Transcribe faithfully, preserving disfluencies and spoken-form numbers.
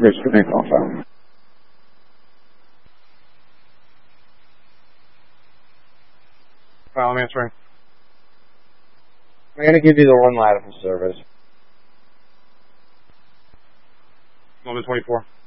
Bridge to make call file. File, I'm answering. I'm going to give you the one ladder for service. Moment twenty-four.